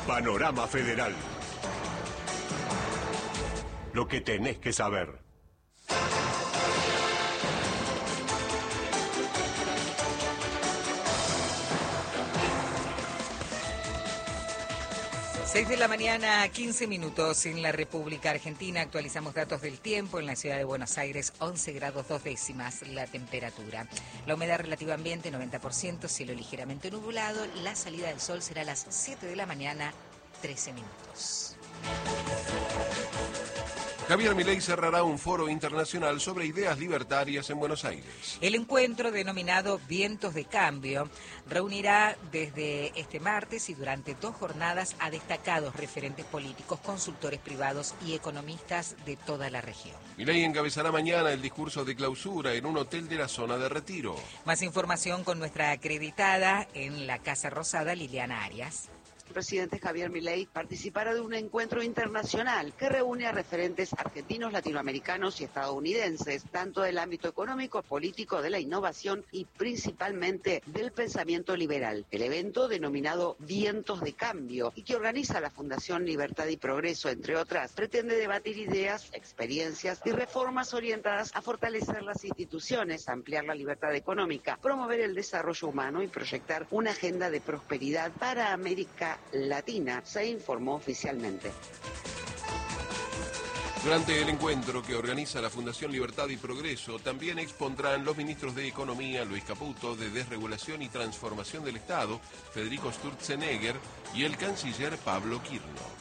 Panorama Federal. Lo que tenés que saber. Seis de la mañana, 15 minutos en la República Argentina. Actualizamos datos del tiempo. En la ciudad de Buenos Aires, 11 grados 2 décimas la temperatura. La humedad relativa ambiente, 90%, cielo ligeramente nublado. La salida del sol será a las 7 de la mañana, 13 minutos. Javier Milei cerrará un foro internacional sobre ideas libertarias en Buenos Aires. El encuentro, denominado Vientos de Cambio, reunirá desde este martes y durante 2 jornadas a destacados referentes políticos, consultores privados y economistas de toda la región. Milei encabezará mañana el discurso de clausura en un hotel de la zona de Retiro. Más información con nuestra acreditada en la Casa Rosada, Liliana Arias. El presidente Javier Milei participará de un encuentro internacional que reúne a referentes argentinos, latinoamericanos y estadounidenses, tanto del ámbito económico, político, de la innovación y principalmente del pensamiento liberal. El evento, denominado Vientos de Cambio y que organiza la Fundación Libertad y Progreso, entre otras, pretende debatir ideas, experiencias y reformas orientadas a fortalecer las instituciones, ampliar la libertad económica, promover el desarrollo humano y proyectar una agenda de prosperidad para América Latina, se informó oficialmente. Durante el encuentro que organiza la Fundación Libertad y Progreso, también expondrán los ministros de Economía, Luis Caputo, de Desregulación y Transformación del Estado, Federico Sturzenegger, y el canciller Pablo Quirno.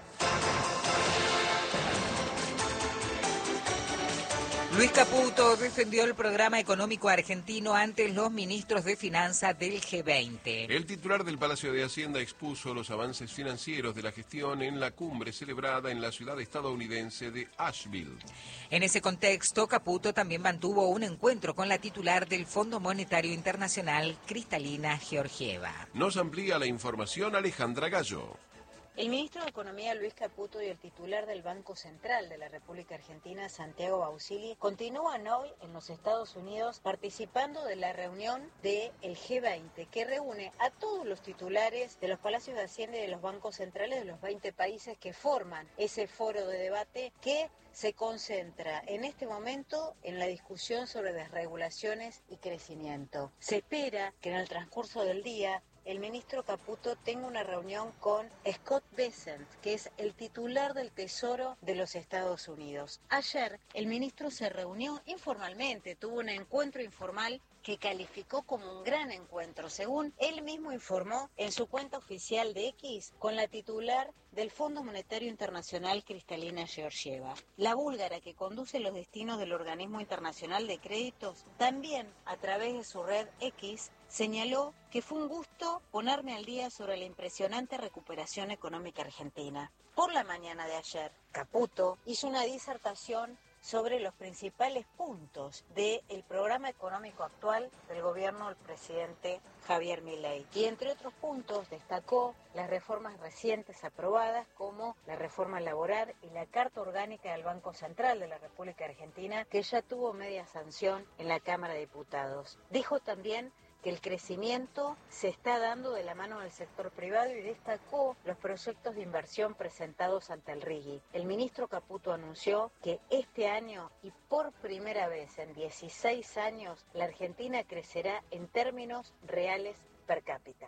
Luis Caputo defendió el programa económico argentino ante los ministros de Finanzas del G20. El titular del Palacio de Hacienda expuso los avances financieros de la gestión en la cumbre celebrada en la ciudad estadounidense de Asheville. En ese contexto, Caputo también mantuvo un encuentro con la titular del Fondo Monetario Internacional, Kristalina Georgieva. Nos amplía la información Alejandra Gallo. El ministro de Economía, Luis Caputo, y el titular del Banco Central de la República Argentina, Santiago Bausili, continúan hoy en los Estados Unidos participando de la reunión del G20, que reúne a todos los titulares de los palacios de Hacienda y de los bancos centrales de los 20 países que forman ese foro de debate que se concentra en este momento en la discusión sobre desregulaciones y crecimiento. Se espera que en el transcurso del día el ministro Caputo tenga una reunión con Scott Bessent, que es el titular del Tesoro de los Estados Unidos. Ayer el ministro se reunió informalmente, tuvo un encuentro informal que calificó como un gran encuentro, según él mismo informó en su cuenta oficial de X, con la titular del Fondo Monetario Internacional, Kristalina Georgieva. La búlgara que conduce los destinos del Organismo Internacional de Créditos, también a través de su red X, señaló que fue un gusto ponerme al día sobre la impresionante recuperación económica argentina. Por la mañana de ayer, Caputo hizo una disertación sobre los principales puntos del programa económico actual del gobierno del presidente Javier Milei. Y entre otros puntos destacó las reformas recientes aprobadas como la reforma laboral y la Carta Orgánica del Banco Central de la República Argentina, que ya tuvo media sanción en la Cámara de Diputados. Dijo también que el crecimiento se está dando de la mano del sector privado y destacó los proyectos de inversión presentados ante el RIGI. El ministro Caputo anunció que este año y por primera vez en 16 años la Argentina crecerá en términos reales per cápita.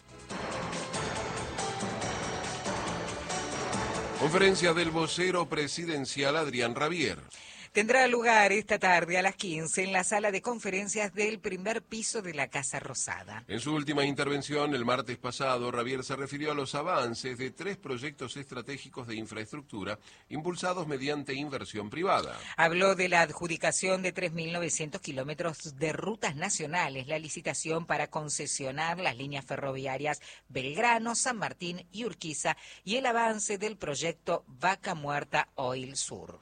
Conferencia del vocero presidencial Adrián Rabier. Tendrá lugar esta tarde a las 15 en la sala de conferencias del primer piso de la Casa Rosada. En su última intervención, el martes pasado, Rabier se refirió a los avances de 3 proyectos estratégicos de infraestructura impulsados mediante inversión privada. Habló de la adjudicación de 3.900 kilómetros de rutas nacionales, la licitación para concesionar las líneas ferroviarias Belgrano, San Martín y Urquiza y el avance del proyecto Vaca Muerta Oil Sur.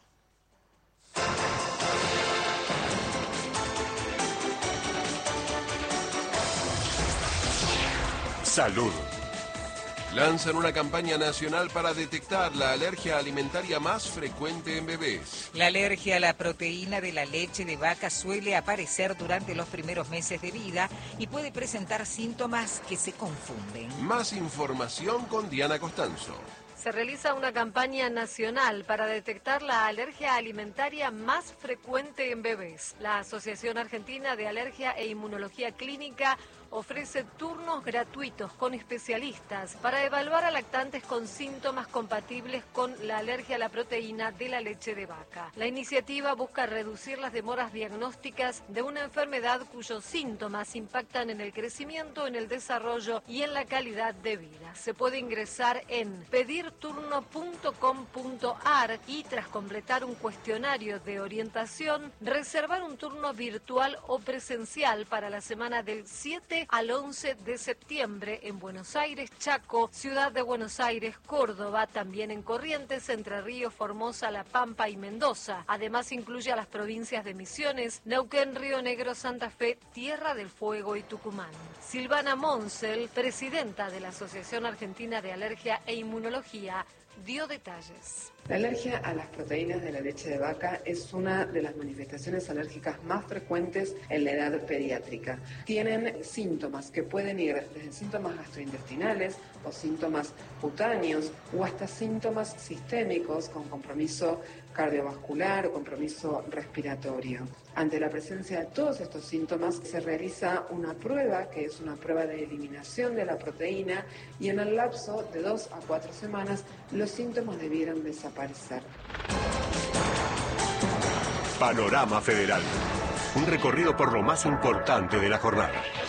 Salud. Lanzan una campaña nacional para detectar la alergia alimentaria más frecuente en bebés. La alergia a la proteína de la leche de vaca suele aparecer durante los primeros meses de vida y puede presentar síntomas que se confunden. Más información con Diana Costanzo. Se realiza una campaña nacional para detectar la alergia alimentaria más frecuente en bebés. La Asociación Argentina de Alergia e Inmunología Clínica ofrece turnos gratuitos con especialistas para evaluar a lactantes con síntomas compatibles con la alergia a la proteína de la leche de vaca. La iniciativa busca reducir las demoras diagnósticas de una enfermedad cuyos síntomas impactan en el crecimiento, en el desarrollo y en la calidad de vida. Se puede ingresar en pedirturno.com.ar y tras completar un cuestionario de orientación, reservar un turno virtual o presencial para la semana del 7 al 11 de septiembre en Buenos Aires, Chaco, Ciudad de Buenos Aires, Córdoba, también en Corrientes, Entre Ríos, Formosa, La Pampa y Mendoza. Además incluye a las provincias de Misiones, Neuquén, Río Negro, Santa Fe, Tierra del Fuego y Tucumán. Silvana Monsel, presidenta de la Asociación Argentina de Alergia e Inmunología, dio detalles. La alergia a las proteínas de la leche de vaca es una de las manifestaciones alérgicas más frecuentes en la edad pediátrica. Tienen síntomas que pueden ir desde síntomas gastrointestinales o síntomas cutáneos o hasta síntomas sistémicos con compromiso cardiovascular o compromiso respiratorio. Ante la presencia de todos estos síntomas se realiza una prueba que es una prueba de eliminación de la proteína y en el lapso de 2 a 4 semanas los síntomas debieran desaparecer. Panorama Federal. Un recorrido por lo más importante de la jornada.